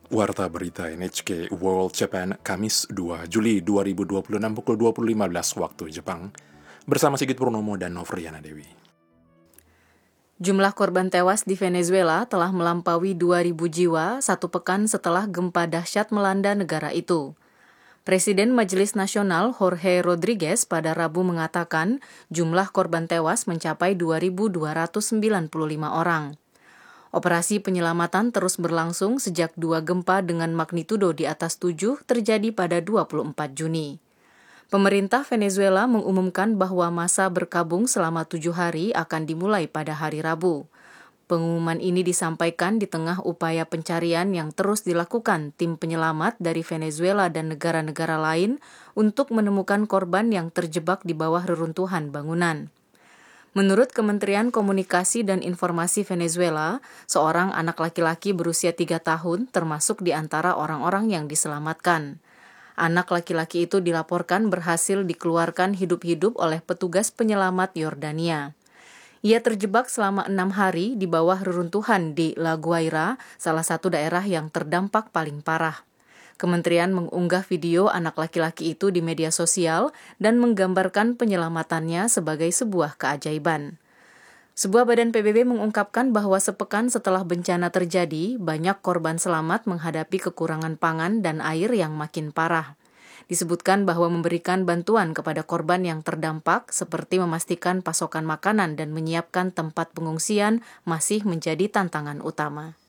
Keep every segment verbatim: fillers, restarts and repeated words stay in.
Warta Berita N H K World Japan, Kamis dua Juli dua ribu dua puluh enam pukul dua puluh lima belas waktu Jepang. Bersama Sigit Purnomo dan Novriana Dewi. Jumlah korban tewas di Venezuela telah melampaui dua ribu jiwa satu pekan setelah gempa dahsyat melanda negara itu. Presiden Majelis Nasional Jorge Rodriguez pada Rabu mengatakan jumlah korban tewas mencapai dua ribu dua ratus sembilan puluh lima orang. Operasi penyelamatan terus berlangsung sejak dua gempa dengan magnitudo di atas tujuh terjadi pada dua puluh empat Juni. Pemerintah Venezuela mengumumkan bahwa masa berkabung selama tujuh hari akan dimulai pada hari Rabu. Pengumuman ini disampaikan di tengah upaya pencarian yang terus dilakukan tim penyelamat dari Venezuela dan negara-negara lain untuk menemukan korban yang terjebak di bawah reruntuhan bangunan. Menurut Kementerian Komunikasi dan Informasi Venezuela, seorang anak laki-laki berusia tiga tahun termasuk di antara orang-orang yang diselamatkan. Anak laki-laki itu dilaporkan berhasil dikeluarkan hidup-hidup oleh petugas penyelamat Yordania. Ia terjebak selama enam hari di bawah reruntuhan di La Guaira, salah satu daerah yang terdampak paling parah. Kementerian mengunggah video anak laki-laki itu di media sosial dan menggambarkan penyelamatannya sebagai sebuah keajaiban. Sebuah badan P B B mengungkapkan bahwa sepekan setelah bencana terjadi, banyak korban selamat menghadapi kekurangan pangan dan air yang makin parah. Disebutkan bahwa memberikan bantuan kepada korban yang terdampak seperti memastikan pasokan makanan dan menyiapkan tempat pengungsian masih menjadi tantangan utama.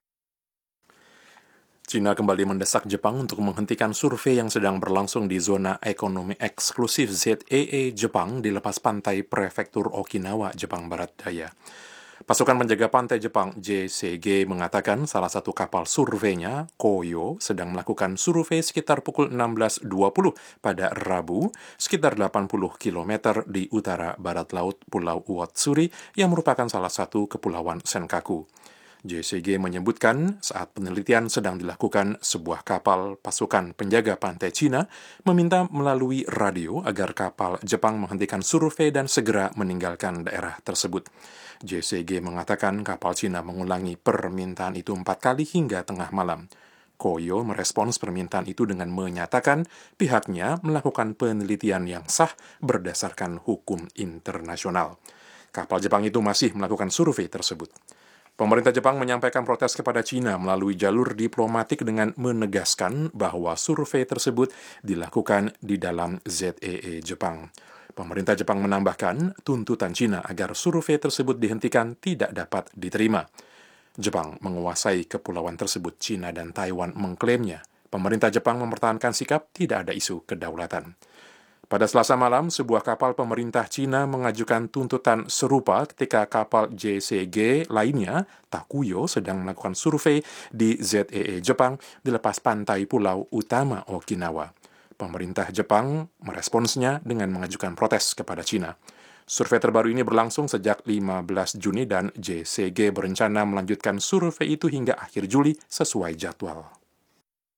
Cina kembali mendesak Jepang untuk menghentikan survei yang sedang berlangsung di zona ekonomi eksklusif Z E E Jepang di lepas pantai prefektur Okinawa, Jepang Barat Daya. Pasukan penjaga pantai Jepang J C G mengatakan salah satu kapal surveinya, Koyo, sedang melakukan survei sekitar pukul enam belas dua puluh pada Rabu, sekitar delapan puluh kilometer di utara barat laut Pulau Uotsuri yang merupakan salah satu kepulauan Senkaku. J C G menyebutkan saat penelitian sedang dilakukan, sebuah kapal pasukan penjaga pantai Cina meminta melalui radio agar kapal Jepang menghentikan survei dan segera meninggalkan daerah tersebut. J C G mengatakan kapal Cina mengulangi permintaan itu empat kali hingga tengah malam. Koyo merespons permintaan itu dengan menyatakan pihaknya melakukan penelitian yang sah berdasarkan hukum internasional. Kapal Jepang itu masih melakukan survei tersebut. Pemerintah Jepang menyampaikan protes kepada Cina melalui jalur diplomatik dengan menegaskan bahwa survei tersebut dilakukan di dalam Z E E Jepang. Pemerintah Jepang menambahkan tuntutan Cina agar survei tersebut dihentikan tidak dapat diterima. Jepang menguasai kepulauan tersebut. Cina dan Taiwan mengklaimnya. Pemerintah Jepang mempertahankan sikap tidak ada isu kedaulatan. Pada Selasa malam, sebuah kapal pemerintah Cina mengajukan tuntutan serupa ketika kapal J C G lainnya, Takuyo, sedang melakukan survei di Z E E Jepang di lepas pantai pulau utama Okinawa. Pemerintah Jepang meresponsnya dengan mengajukan protes kepada Cina. Survei terbaru ini berlangsung sejak lima belas Juni dan J C G berencana melanjutkan survei itu hingga akhir Juli sesuai jadwal.